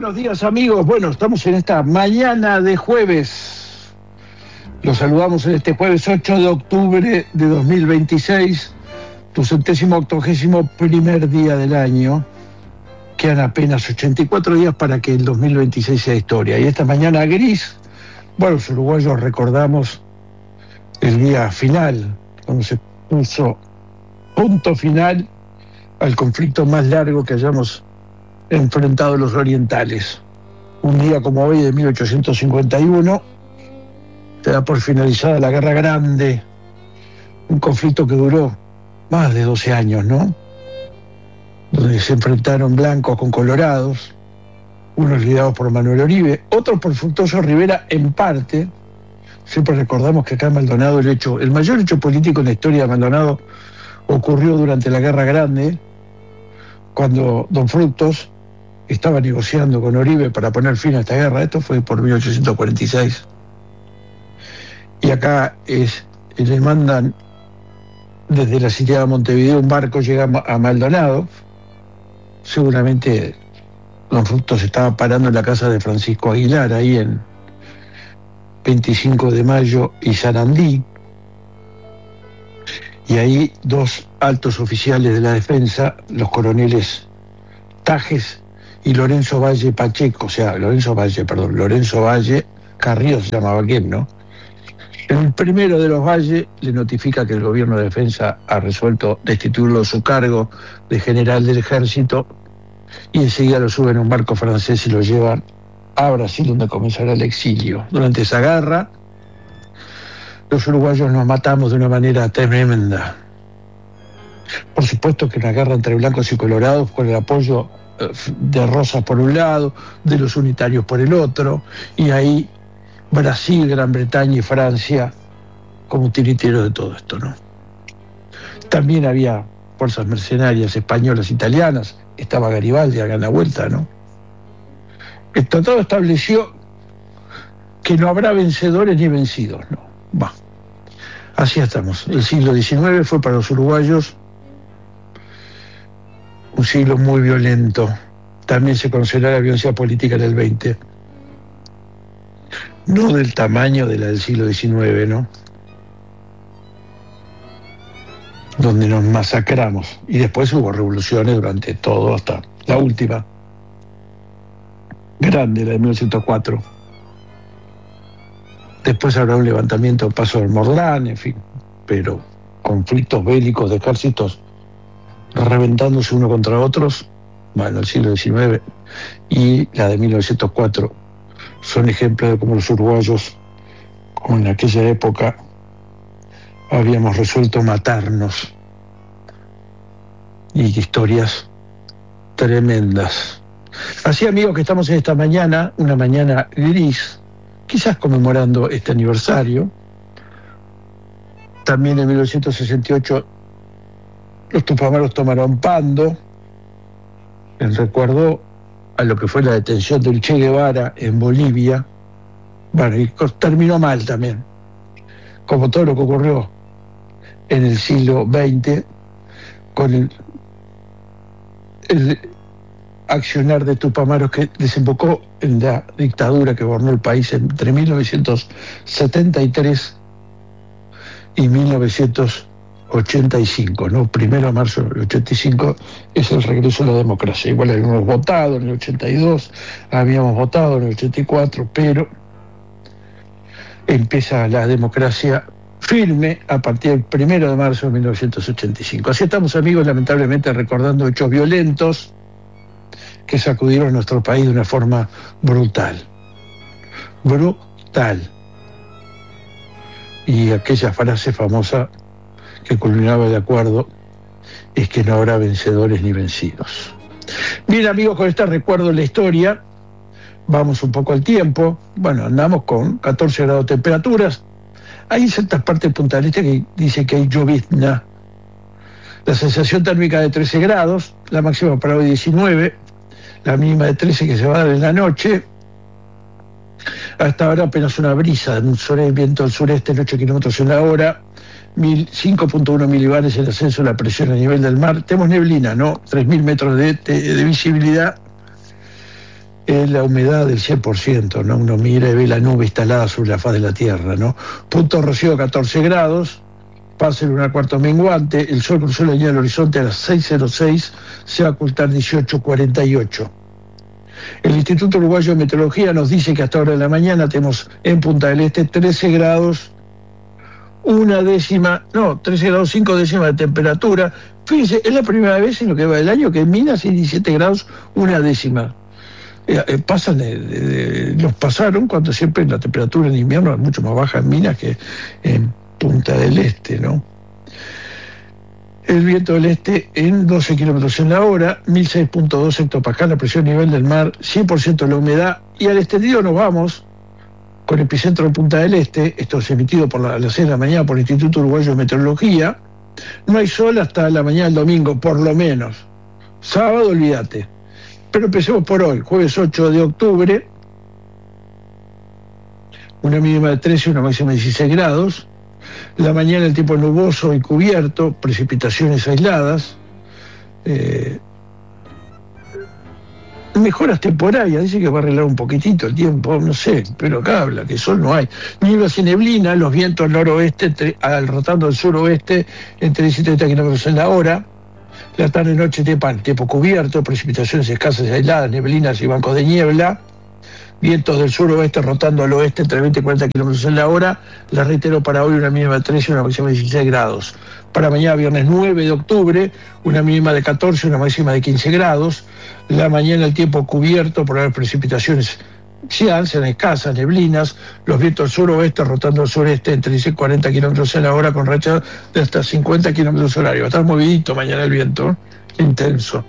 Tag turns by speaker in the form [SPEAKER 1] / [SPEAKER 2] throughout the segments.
[SPEAKER 1] Buenos días, amigos. Bueno, estamos en esta mañana de jueves. Los saludamos en este jueves 8 de octubre de 2026, tu 181º día del año. Quedan apenas 84 días para que el 2026 sea historia. Y esta mañana gris, bueno, los uruguayos recordamos el día final, cuando se puso punto final al conflicto más largo que hayamos enfrentado los orientales. Un día como hoy de 1851 se da por finalizada la Guerra Grande, un conflicto que duró más de 12 años, ¿no? Donde se enfrentaron blancos con colorados, unos liderados por Manuel Oribe, otros por Fructuoso Rivera en parte. Siempre recordamos que acá en Maldonado el mayor hecho político en la historia de Maldonado ocurrió durante la Guerra Grande, cuando don Fructos estaba negociando con Oribe para poner fin a esta guerra. Esto fue por 1846. Y acá le mandan desde la ciudad de Montevideo un barco, llega a Maldonado. Seguramente don Fructos estaba parando en la casa de Francisco Aguilar, ahí en 25 de Mayo y Sarandí. Y ahí dos altos oficiales de la defensa, los coroneles Tajes y Lorenzo Valle Pacheco, Lorenzo Valle Carrillo se llamaba aquel, ¿no? El primero de los Valle le notifica que el gobierno de defensa ha resuelto destituirlo de su cargo de general del ejército, y enseguida lo suben a un barco francés y lo llevan a Brasil, donde comenzará el exilio. Durante esa guerra, los uruguayos nos matamos de una manera tremenda. Por supuesto que una guerra entre blancos y colorados, con el apoyo de Rosas por un lado, de los unitarios por el otro, y ahí Brasil, Gran Bretaña y Francia como tiritieros de todo esto, ¿no? También había fuerzas mercenarias españolas, italianas, estaba Garibaldi acá en la vuelta, ¿no? El tratado estableció que no habrá vencedores ni vencidos, ¿no? Va. Así estamos. El siglo XIX fue para los uruguayos un siglo muy violento. También se considera la violencia política en el XX. No del tamaño de la del siglo XIX, ¿no? Donde nos masacramos. Y después hubo revoluciones durante todo, hasta la última. Grande, la de 1904. Después habrá un levantamiento al paso del Morlán, en fin. Pero conflictos bélicos de ejércitos reventándose uno contra otros, bueno, el siglo XIX y la de 1904 son ejemplos de cómo los uruguayos, como en aquella época, habíamos resuelto matarnos. Y historias tremendas. Así, amigos, que estamos en esta mañana, una mañana gris, quizás conmemorando este aniversario. También en 1968 los tupamaros tomaron Pando, en recuerdo a lo que fue la detención del Che Guevara en Bolivia. Bueno, y terminó mal también, como todo lo que ocurrió en el siglo XX, con el accionar de tupamaros que desembocó en la dictadura que gobernó el país entre 1973 y 1985, ¿no? 1 de marzo del 85 es el regreso a la democracia. Igual habíamos votado en el 82, habíamos votado en el 84, pero empieza la democracia firme a partir del 1 de marzo de 1985. Así estamos, amigos, lamentablemente recordando hechos violentos que sacudieron a nuestro país de una forma brutal. Brutal. Y aquella frase famosa que culminaba de acuerdo es que no habrá vencedores ni vencidos. Bien, amigos, con este recuerdo de la historia, vamos un poco al tiempo. Bueno, andamos con 14 grados de temperaturas. Hay ciertas partes de Punta del Este que dice que hay llovizna. La sensación térmica de 13 grados, la máxima para hoy 19, la mínima de 13 que se va a dar en la noche. Hasta ahora apenas una brisa, un viento del sureste en 8 kilómetros en la hora, 5.1 milibares el ascenso de la presión a nivel del mar. Tenemos neblina, ¿no? 3.000 metros de visibilidad. es la humedad del 100%, ¿no? Uno mira y ve la nube instalada sobre la faz de la Tierra, ¿no? Punto rocío 14 grados, fase lunar cuarto menguante, el sol cruzó la línea del horizonte a las 6:06, se va a ocultar 18:48. El Instituto Uruguayo de Meteorología nos dice que hasta ahora de la mañana tenemos en Punta del Este 13 grados, 13 grados 5 décimas de temperatura. Fíjense, es la primera vez en lo que va del año que en Minas hay 17 grados 1 décima. Los pasaron cuando siempre la temperatura en invierno es mucho más baja en Minas que en Punta del Este, ¿no? El viento del este en 12 kilómetros en la hora, 1006.2 hectopascal, la presión a nivel del mar, 100% de la humedad. Y al extendido nos vamos con epicentro en Punta del Este. Esto es emitido a las 6 de la mañana por el Instituto Uruguayo de Meteorología. No hay sol hasta la mañana del domingo, por lo menos. Sábado, olvídate. Pero empecemos por hoy, jueves 8 de octubre, una mínima de 13 y una máxima de 16 grados. La mañana el tiempo nuboso y cubierto, precipitaciones aisladas. Mejoras temporarias, dice que va a arreglar un poquitito el tiempo, no sé, pero acá habla que sol no hay. Nieblas y neblina, los vientos al noroeste, rotando al suroeste entre 10 y 30 kilómetros en la hora. La tarde-noche tiempo cubierto, precipitaciones escasas y aisladas, neblinas y bancos de niebla. Vientos del suroeste rotando al oeste entre 20 y 40 kilómetros en la hora. Les reitero, para hoy una mínima de 13 y una máxima de 16 grados. Para mañana, viernes 9 de octubre, una mínima de 14 y una máxima de 15 grados. La mañana el tiempo cubierto por las precipitaciones sean escasas, neblinas. Los vientos del suroeste rotando al sureste entre 10 y 40 kilómetros en la hora con rachas de hasta 50 kilómetros horarios. Va a estar movidito mañana el viento, intenso.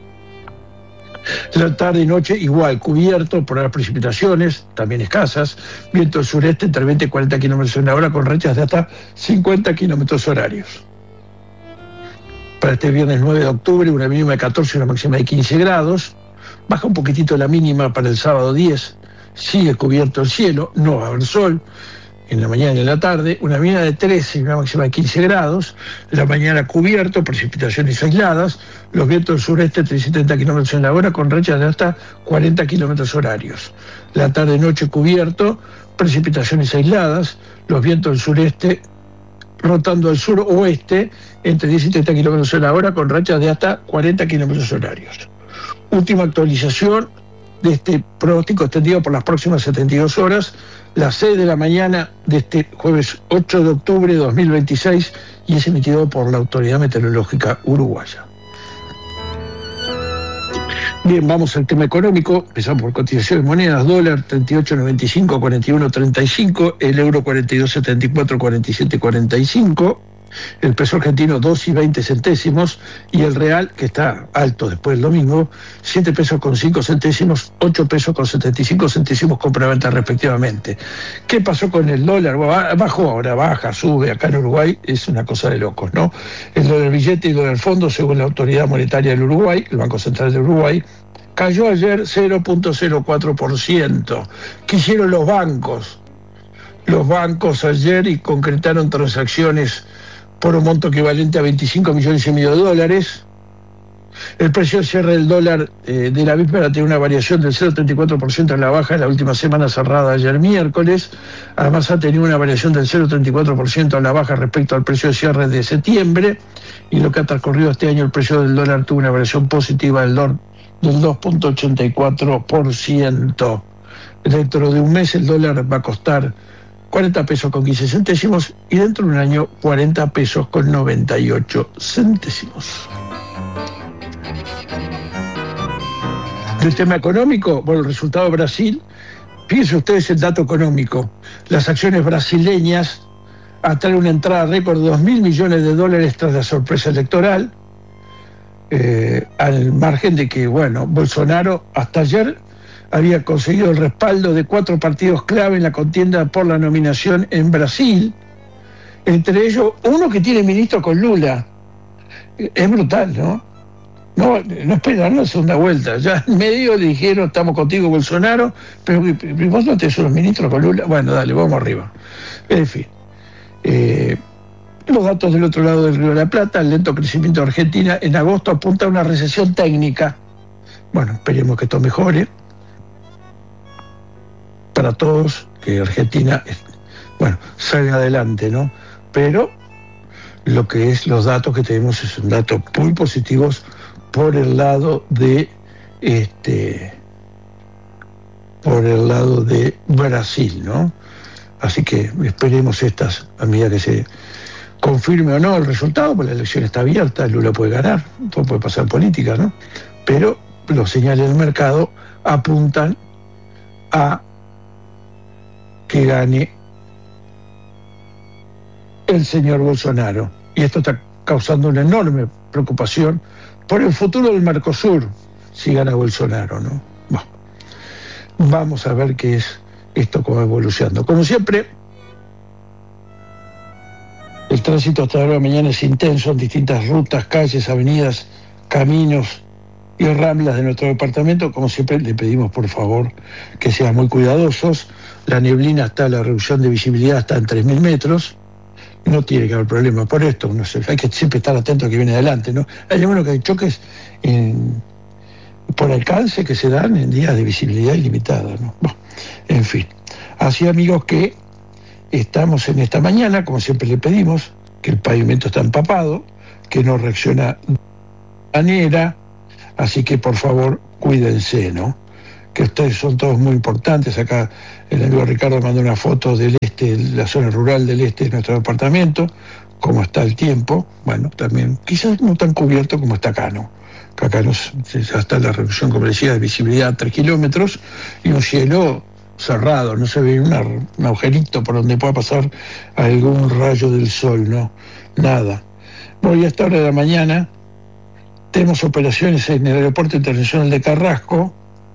[SPEAKER 1] La tarde y noche igual, cubierto por las precipitaciones, también escasas, viento del sureste entre 20 y 40 kilómetros en la hora con rachas de hasta 50 kilómetros horarios. Para este viernes 9 de octubre, una mínima de 14 y una máxima de 15 grados. Baja un poquitito la mínima para el sábado 10, sigue cubierto el cielo, no va a haber sol. En la mañana y en la tarde, una mínima de 13 y una máxima de 15 grados. La mañana cubierto, precipitaciones aisladas. Los vientos del sureste, 370 kilómetros en la hora, con rachas de hasta 40 kilómetros horarios. La tarde-noche cubierto, precipitaciones aisladas. Los vientos del sureste, rotando al sur-oeste, entre 10 y 30 kilómetros en la hora, con rachas de hasta 40 kilómetros horarios. Última actualización de este pronóstico extendido por las próximas 72 horas, las 6 de la mañana de este jueves 8 de octubre de 2026, y es emitido por la Autoridad Meteorológica Uruguaya. Bien, vamos al tema económico. Empezamos por cotización de monedas. Dólar 38.95, 41.35, el euro 42.74, 47.45. El peso argentino 2,20 centésimos, y el real, que está alto después del domingo, 7 pesos con 5 centésimos, 8 pesos con 75 centésimos compra-venta respectivamente. ¿Qué pasó con el dólar? Bajó, ahora baja, sube. Acá en Uruguay es una cosa de locos, ¿no? El dólar billete y el dólar fondo, según la Autoridad Monetaria del Uruguay, el Banco Central de Uruguay, cayó ayer 0.04%. ¿Qué hicieron los bancos? Los bancos ayer y concretaron transacciones por un monto equivalente a 25 millones y medio de dólares. El precio de cierre del dólar de la víspera tiene una variación del 0,34% en la baja en la última semana cerrada ayer miércoles. Además ha tenido una variación del 0,34% en la baja respecto al precio de cierre de septiembre. Y lo que ha transcurrido este año, el precio del dólar tuvo una variación positiva del 2,84%. Dentro de un mes el dólar va a costar 40 pesos con 15 centésimos y dentro de un año 40 pesos con 98 centésimos. Del tema económico, bueno, el resultado de Brasil, fíjense ustedes el dato económico. Las acciones brasileñas atraen una entrada récord de 2.000 millones de dólares tras la sorpresa electoral, al margen de que, bueno, Bolsonaro hasta ayer había conseguido el respaldo de 4 partidos clave en la contienda por la nominación en Brasil, entre ellos uno que tiene ministro con Lula. Es brutal, ¿no? No esperaron la segunda vuelta. Ya en medio le dijeron, estamos contigo, Bolsonaro, pero vos no tenés los ministros con Lula. Bueno, dale, vamos arriba. En fin. Los datos del otro lado del Río de la Plata, el lento crecimiento de Argentina en agosto apunta a una recesión técnica. Bueno, esperemos que esto mejore. para todos que Argentina, bueno, salga adelante, ¿no? Pero lo que es los datos que tenemos son datos muy positivos por el lado de Brasil, ¿no? Así que esperemos a medida que se confirme o no el resultado, pues la elección está abierta, Lula puede ganar, todo puede pasar en política, ¿no? Pero los señales del mercado apuntan a que gane el señor Bolsonaro. Y esto está causando una enorme preocupación por el futuro del Mercosur, si gana Bolsonaro, ¿no? Bueno, vamos a ver qué es esto, cómo va evolucionando. Como siempre, el tránsito hasta ahora de la mañana es intenso en distintas rutas, calles, avenidas, caminos y ramblas de nuestro departamento. Como siempre, le pedimos por favor que sean muy cuidadosos. La neblina la reducción de visibilidad está en 3.000 metros. No tiene que haber problema por esto. Hay que siempre estar atento a que viene adelante, ¿no? Hay algunos que hay choques por alcance que se dan en días de visibilidad ilimitada, ¿no? Bueno, en fin. Así, amigos, que estamos en esta mañana, como siempre le pedimos, que el pavimento está empapado, que no reacciona de manera, así que por favor cuídense, ¿no? Que ustedes son todos muy importantes. Acá el amigo Ricardo mandó una foto del la zona rural del este de nuestro departamento, cómo está el tiempo. Bueno, también quizás no tan cubierto como está acá, ¿no? Que acá ya está la reducción, como decía, de visibilidad a 3 kilómetros y un cielo cerrado, no se ve un agujerito por donde pueda pasar algún rayo del sol, ¿no? Nada. Bueno, y a esta hora de la mañana tenemos operaciones en el Aeropuerto Internacional de Carrasco.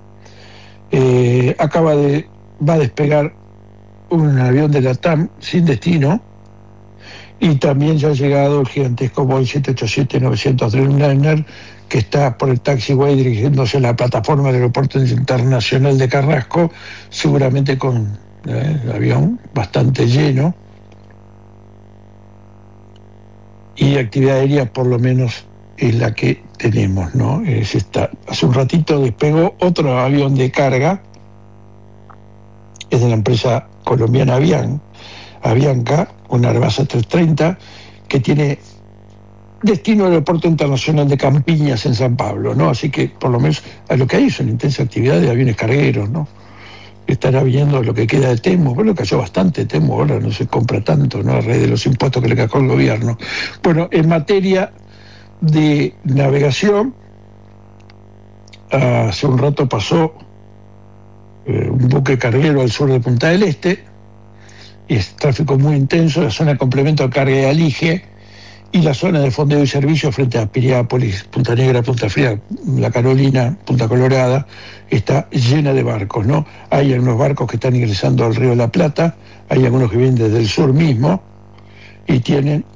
[SPEAKER 1] Va a despegar un avión de la TAM sin destino, y también ya ha llegado el gigantesco Boeing 787-900 Dreamliner, que está por el taxiway dirigiéndose a la plataforma del Aeropuerto Internacional de Carrasco, seguramente con el avión bastante lleno, y actividad aérea por lo menos es la que tenemos, ¿no? Hace un ratito despegó otro avión de carga, es de la empresa colombiana Avianca, una Airbus A330, que tiene destino al Aeropuerto Internacional de Campiñas en San Pablo, ¿no? Así que por lo menos a lo que hay es una intensa actividad de aviones cargueros, ¿no? Estará viendo lo que queda de Temu. Bueno, cayó bastante Temu, ahora no se compra tanto, ¿no? A raíz de los impuestos que le cajó el gobierno. Bueno, en materia de navegación, hace un rato pasó un buque carguero al sur de Punta del Este, y es tráfico muy intenso, la zona de complemento de carga de Alige y la zona de fondeo y servicio frente a Piriápolis, Punta Negra, Punta Fría, La Carolina, Punta Colorada, está llena de barcos, ¿no? Hay algunos barcos que están ingresando al Río de la Plata, hay algunos que vienen desde el sur mismo y tienen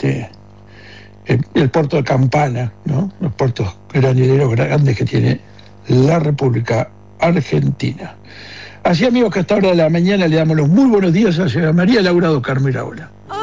[SPEAKER 1] el puerto de Campana, ¿no? Los puertos granileros grandes que tiene la República Argentina. Así, amigos, que a esta hora de la mañana le damos los muy buenos días a la señora María Laura do Carmo Iraola.